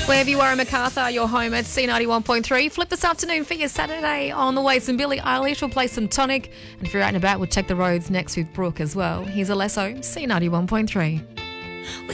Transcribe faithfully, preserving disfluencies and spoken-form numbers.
Wherever you are in Macarthur, you're home at C ninety-one point three. Flip this afternoon for your Saturday on the way. Some Billie Eilish will play some Tonic. And if you're out and about, we'll check the roads next with Brooke as well. Here's Alesso, C ninety-one point three.